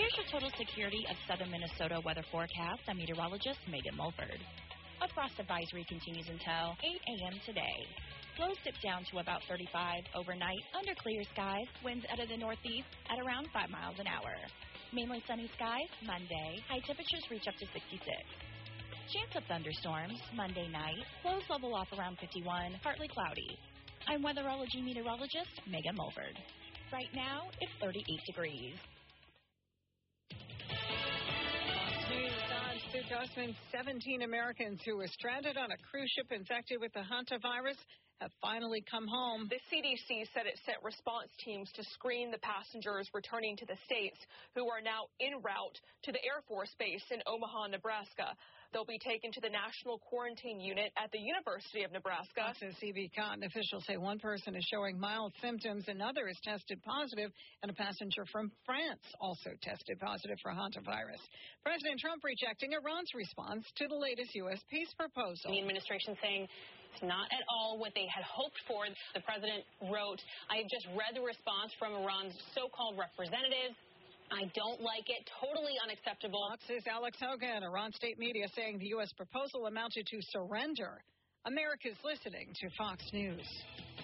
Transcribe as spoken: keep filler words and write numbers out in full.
Here's your total security of southern Minnesota weather forecast. I'm meteorologist Megan Mulford. A frost advisory continues until eight a.m. today. Lows dip down to about thirty-five overnight under clear skies. Winds out of the northeast at around five miles an hour. Mainly sunny skies Monday. High temperatures reach up to sixty-six. Chance of thunderstorms Monday night. Lows level off around fifty-one. Partly cloudy. I'm weatherology meteorologist Megan Mulford. Right now, it's thirty-eight degrees. News seventeen Americans who were stranded on a cruise ship infected with the hantavirus have finally come home. The C D C said it sent response teams to screen the passengers returning to the States who are now en route to the Air Force Base in Omaha, Nebraska. They'll be taken to the National Quarantine Unit at the University of Nebraska. Says C B Cotton. Officials say one person is showing mild symptoms, another is tested positive, and a passenger from France also tested positive for hantavirus. President Trump rejecting Iran's response to the latest U S peace proposal. The administration saying it's not at all what they had hoped for. The president wrote, I just read the response from Iran's so-called representatives. I don't like it. Totally unacceptable. Fox's Alex Hogan, Iran state media saying the U S proposal amounted to surrender. America's listening to Fox News.